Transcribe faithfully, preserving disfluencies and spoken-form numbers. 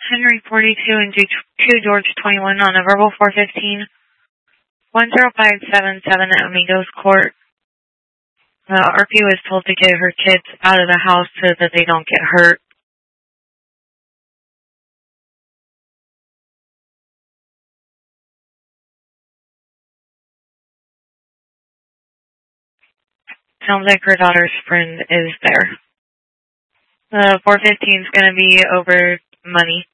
Henry forty-two and two George twenty-one on a verbal four fifteen. one zero five seven seven at Amigos Court. Uh, R P was told to get her kids out of the house so that they don't get hurt. Sounds like her daughter's friend is there. Uh, four fifteen is going to be over money.